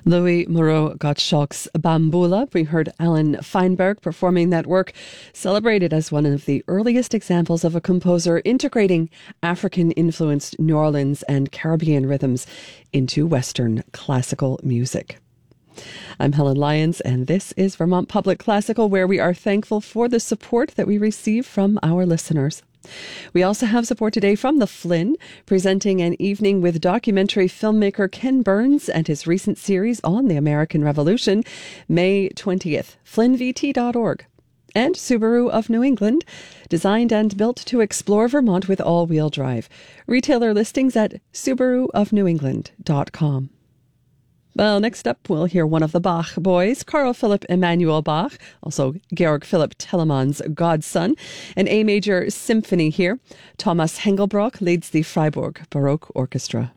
Louis Moreau Gottschalk's Bambula. We heard Alan Feinberg performing that work, celebrated as one of the earliest examples of a composer integrating African-influenced New Orleans and Caribbean rhythms into Western classical music. I'm Helen Lyons, and this is Vermont Public Classical, where we are thankful for the support that we receive from our listeners. We also have support today from the Flynn, presenting an evening with documentary filmmaker Ken Burns and his recent series on the American Revolution, May 20th, flynnvt.org. And Subaru of New England, designed and built to explore Vermont with all-wheel drive. Retailer listings at subaruofnewengland.com. Well, next up, we'll hear one of the Bach boys, Carl Philipp Emanuel Bach, also Georg Philipp Telemann's godson, an A major symphony here. Thomas Hengelbrock leads the Freiburg Baroque Orchestra.